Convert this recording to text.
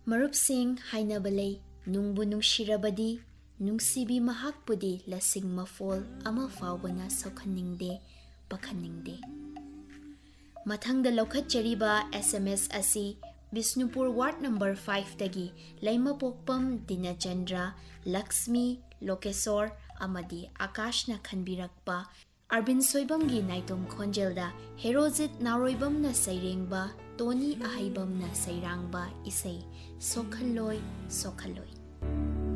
ꯃꯔꯨꯞꯁꯤꯡ ꯍꯥꯏꯅꯕ ꯂꯩ, ꯅꯨꯡꯕꯨ ꯅꯨꯡꯁꯤꯔꯕꯗꯤ ꯅꯨꯡꯁꯤꯕꯤ ꯃꯍꯥꯛꯄꯨꯗꯤ ꯂꯁꯤꯡ ꯃꯐꯣꯜ ꯑꯃ ꯐꯥꯎꯕꯅ ꯁꯣꯛꯍꯟꯅꯤꯡꯗꯦ, ꯄꯥꯈꯟꯅꯤꯡꯗꯦ꯫ ꯃꯊꯪꯗ ꯂꯧꯈꯠꯆꯔꯤꯕ SMS ꯑꯁꯤ ꯕꯤꯁꯅꯨꯄꯨꯔ ꯋꯥꯔꯗ ꯅꯝꯕꯔ 5ꯗꯒꯤ ꯂꯩꯃꯄꯣꯛꯄꯝ ꯗꯤꯅꯆꯟꯗ꯭ꯔ, ꯂꯛꯁꯃꯤ, ꯂꯣꯀꯦꯁꯣꯔ ꯑꯃꯗꯤ ꯑꯀꯥꯁꯅ ꯈꯟꯕꯤꯔꯛꯄ ꯑꯔꯕꯤꯟ ꯁꯣꯏꯕꯝꯒꯤ ꯅꯥꯏꯇꯣꯝ ꯈꯣꯟꯖꯦꯜꯗ ꯍꯦꯔꯣꯖꯤꯠ ꯅꯥꯎꯔꯣꯏꯕꯝꯅ ꯁꯩꯔꯦꯡꯕ, ꯇꯣꯅꯤ ꯑꯍꯩꯕꯝꯅ ꯁꯩꯔꯥꯡꯕ ꯏꯁꯩ ꯁꯣꯛꯍꯜꯂꯣꯏ ꯁꯣꯛꯍꯜꯂꯣꯏ꯫